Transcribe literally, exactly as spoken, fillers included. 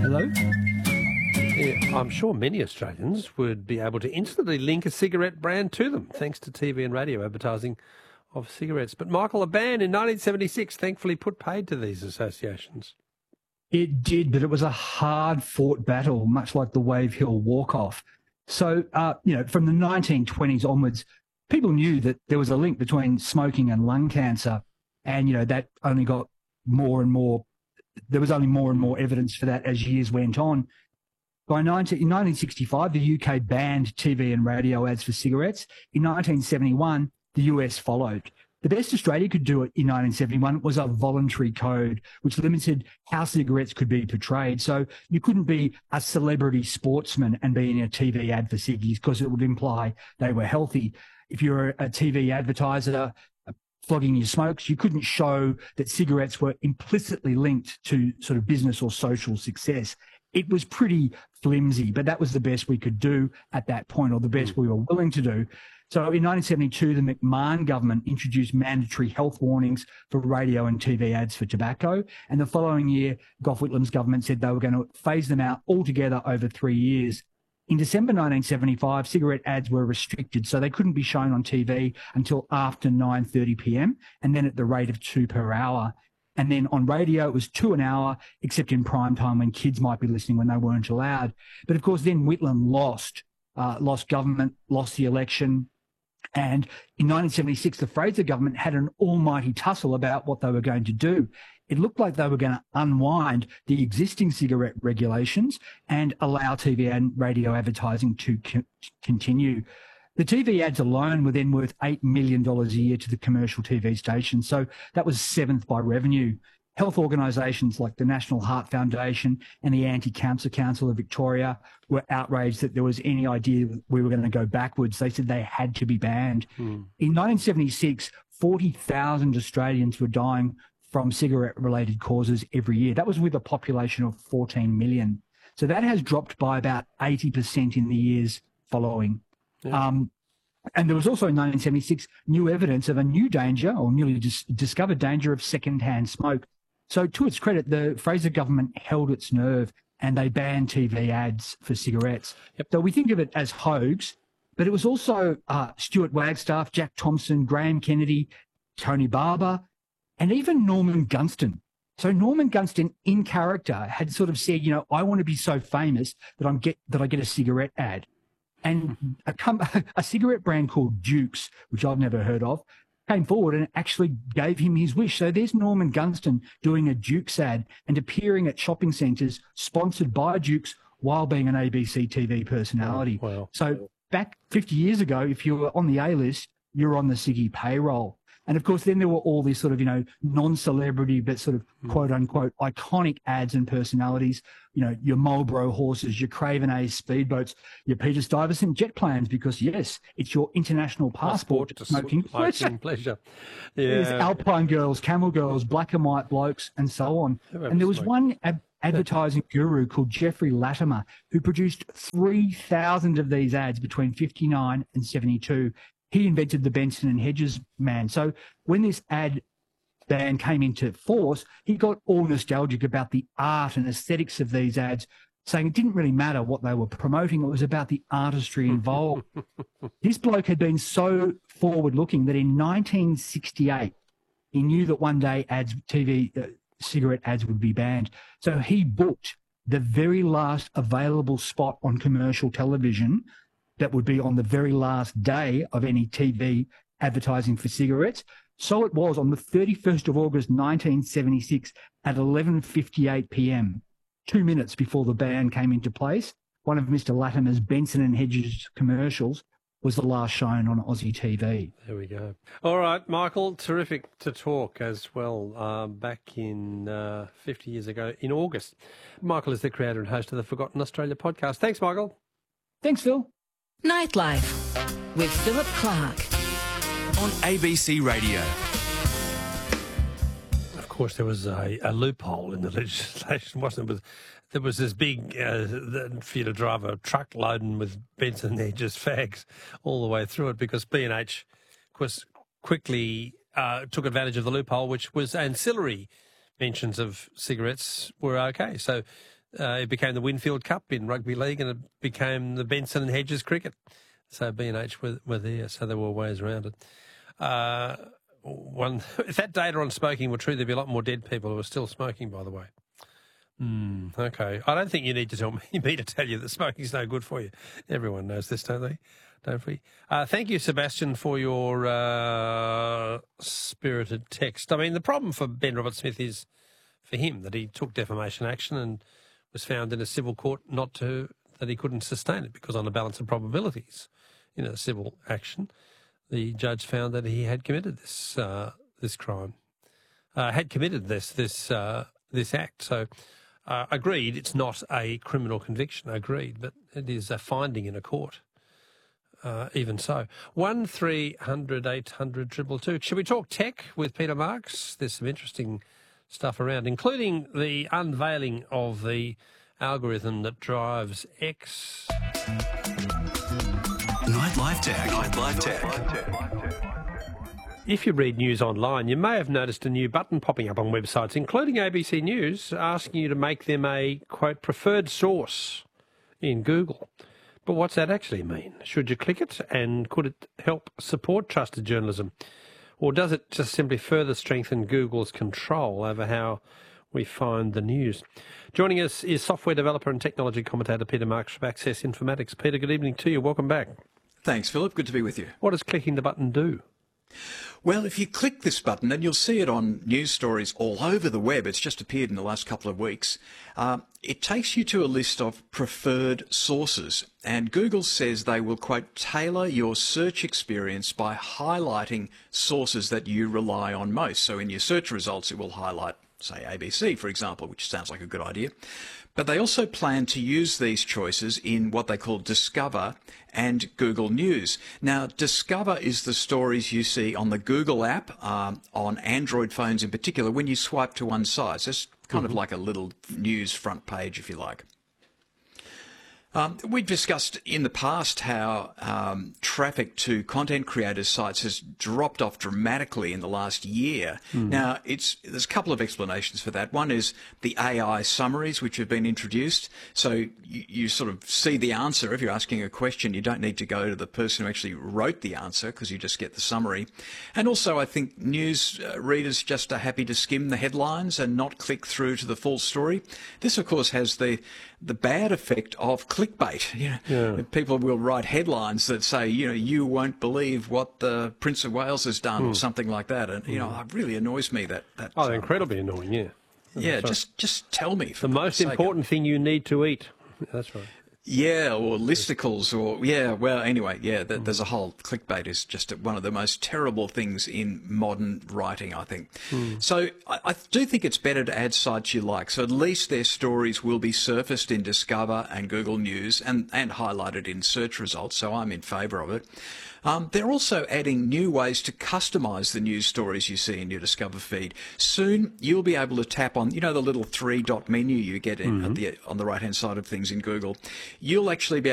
Hello? Yeah, I'm sure many Australians would be able to instantly link a cigarette brand to them, thanks to T V and radio advertising of cigarettes. But, Michael, a ban in nineteen seventy-six thankfully put paid to these associations. It did, but it was a hard-fought battle, much like the Wave Hill walk-off. So, uh, you know, from the nineteen twenties onwards, people knew that there was a link between smoking and lung cancer, and, you know, that only got more and more, there was only more and more evidence for that as years went on. By nineteen, in nineteen sixty-five, the U K banned T V and radio ads for cigarettes. In nineteen seventy-one, the U S followed. The best Australia could do in nineteen seventy-one was a voluntary code, which limited how cigarettes could be portrayed. So you couldn't be a celebrity sportsman and be in a T V ad for ciggies because it would imply they were healthy. If you're a T V advertiser flogging your smokes, you couldn't show that cigarettes were implicitly linked to sort of business or social success. It was pretty flimsy, but that was the best we could do at that point, or the best we were willing to do. So in nineteen seventy-two, the McMahon government introduced mandatory health warnings for radio and T V ads for tobacco. And the following year, Gough Whitlam's government said they were going to phase them out altogether over three years. In December nineteen seventy-five, cigarette ads were restricted, so they couldn't be shown on T V until after nine thirty p m, and then at the rate of two per hour. And then on radio, it was two an hour, except in prime time when kids might be listening when they weren't allowed. But of course, then Whitlam lost, uh, lost government, lost the election. And in nineteen seventy-six, the Fraser government had an almighty tussle about what they were going to do. It looked like they were going to unwind the existing cigarette regulations and allow T V and radio advertising to co- continue. The T V ads alone were then worth eight million dollars a year to the commercial T V stations. So that was seventh by revenue. Health organisations like the National Heart Foundation and the Anti-Cancer Council of Victoria were outraged that there was any idea that we were going to go backwards. They said they had to be banned. Hmm. In nineteen seventy-six, forty thousand Australians were dying from cigarette-related causes every year. That was with a population of fourteen million. So that has dropped by about eighty percent in the years following. Yeah. Um, and there was also in nineteen seventy-six new evidence of a new danger or newly dis- discovered danger of second-hand smoke. So to its credit, the Fraser government held its nerve and they banned T V ads for cigarettes. Yep. So we think of it as hoax, but it was also uh, Stuart Wagstaff, Jack Thompson, Graham Kennedy, Tony Barber, and even Norman Gunston. So Norman Gunston, in character, had sort of said, you know, I want to be so famous that I'm get that I get a cigarette ad. And a, com- a cigarette brand called Dukes, which I've never heard of, came forward and actually gave him his wish. So there's Norman Gunston doing a Dukes ad and appearing at shopping centres sponsored by Dukes while being an A B C T V personality. Oh, wow. So back fifty years ago, if you were on the A-list, you're on the Ciggy payroll. And of course, then there were all these sort of, you know, non-celebrity, but sort of mm. quote unquote iconic ads and personalities, you know, your Marlboro horses, your Craven A's speedboats, your Peter Stuyvesant jet planes, because yes, it's your international passport, passport to smoking pleasure. pleasure. Yeah. There's Alpine girls, camel girls, black and white blokes, and so on. And there was smoke. one ab- advertising guru called Jeffrey Latimer who produced three thousand of these ads between fifty-nine and seventy-two. He invented the Benson and Hedges man. So when this ad ban came into force, he got all nostalgic about the art and aesthetics of these ads, saying it didn't really matter what they were promoting. It was about the artistry involved. This bloke had been so forward-looking that in nineteen sixty-eight, he knew that one day ads, T V, uh, cigarette ads would be banned. So he booked the very last available spot on commercial television that would be on the very last day of any T V advertising for cigarettes. So it was on the thirty-first of August, nineteen seventy-six at eleven fifty-eight p m, two minutes before the ban came into place. One of Mister Latimer's Benson and Hedges commercials was the last shown on Aussie T V. There we go. All right, Michael, terrific to talk as well. Uh, back in uh, fifty years ago in August. Michael is the creator and host of the Forgotten Australia podcast. Thanks, Michael. Thanks, Phil. Nightlife with Philip Clark on A B C Radio. Of course, there was a, a loophole in the legislation, wasn't it? There was this big, uh, for you to drive a truck loading with Benson and Hedges fags all the way through it, because B and H, of course, quickly uh, took advantage of the loophole, which was ancillary mentions of cigarettes were okay. So Uh, it became the Winfield Cup in rugby league, and it became the Benson and Hedges cricket. So B and H were, were there, so there were ways around it. Uh, one, if that data on smoking were true, there'd be a lot more dead people who are still smoking, by the way. Mm, okay. I don't think you need to tell me, me to tell you that smoking's no good for you. Everyone knows this, don't they? Don't we? Uh, thank you, Sebastian, for your uh, spirited text. I mean, the problem for Ben Roberts-Smith is for him that he took defamation action and was found in a civil court not to, that he couldn't sustain it because on the balance of probabilities in a civil action, the judge found that he had committed this uh, this crime, uh, had committed this this uh, this act. So, uh, agreed, it's not a criminal conviction. Agreed, but it is a finding in a court. Uh, even so, one three hundred eight hundred triple two. Should we talk tech with Peter Marks? There's some interesting stuff around, including the unveiling of the algorithm that drives X. Nightlife Tech. Nightlife Tech. If you read news online, you may have noticed a new button popping up on websites, including A B C News, asking you to make them a, quote, preferred source in Google. But what's that actually mean? Should you click it, and could it help support trusted journalism? Or does it just simply further strengthen Google's control over how we find the news? Joining us is software developer and technology commentator Peter Marks from Access Informatics. Peter, good evening to you. Welcome back. Thanks, Philip. Good to be with you. What does clicking the button do? Well, if you click this button, and you'll see it on news stories all over the web, it's just appeared in the last couple of weeks, uh, it takes you to a list of preferred sources. And Google says they will, quote, tailor your search experience by highlighting sources that you rely on most. So in your search results, it will highlight, say, A B C, for example, which sounds like a good idea. But they also plan to use these choices in what they call Discover and Google News. Now, Discover is the stories you see on the Google app, um, on Android phones in particular, when you swipe to one side. So it's kind mm-hmm. of like a little news front page, if you like. Um, we've discussed in the past how um, traffic to content creators' sites has dropped off dramatically in the last year. Mm. Now, it's there's a couple of explanations for that. One is the A I summaries, which have been introduced. So you, you sort of see the answer. If you're asking a question, you don't need to go to the person who actually wrote the answer because you just get the summary. And also, I think news uh, readers just are happy to skim the headlines and not click through to the full story. This, of course, has the the bad effect of clickbait. You know, yeah. People will write headlines that say, you know, you won't believe what the Prince of Wales has done, mm. or something like that. And, you mm. know, it really annoys me that... that oh, they're incredibly annoying, yeah. Yeah, Sorry. just just tell me. The most important thing you need to eat. That's right. Yeah, or listicles, or, yeah, well, anyway, yeah, th- there's a whole, clickbait is just one of the most terrible things in modern writing, I think. Mm. So I, I do think it's better to add sites you like, so at least their stories will be surfaced in Discover and Google News and, and highlighted in search results, so I'm in favour of it. Um, they're also adding new ways to customise the news stories you see in your Discover feed. Soon, you'll be able to tap on, you know, the little three-dot menu you get in, mm-hmm. at the, on the right-hand side of things in Google. You'll actually be